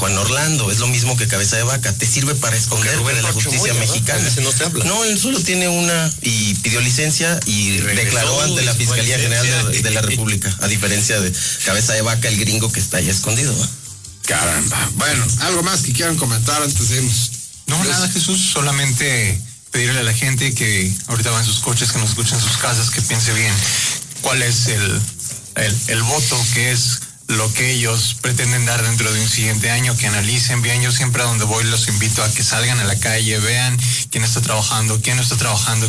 Juan Orlando, es lo mismo que cabeza de vaca, te sirve para esconder de la justicia mexicana. No, él solo tiene una y pidió licencia y declaró ante la Fiscalía General de la República, a diferencia de cabeza de vaca, el gringo que está allá escondido. Caramba. Bueno, ¿algo más que quieran comentar antes de irnos? No, nada, Jesús, solamente pedirle a la gente que ahorita va en sus coches, que nos escuchen en sus casas, que piense bien cuál es el voto, que es lo que ellos pretenden dar dentro de un siguiente año, que analicen bien. Yo siempre a donde voy los invito a que salgan a la calle, vean quién está trabajando, quién no está trabajando,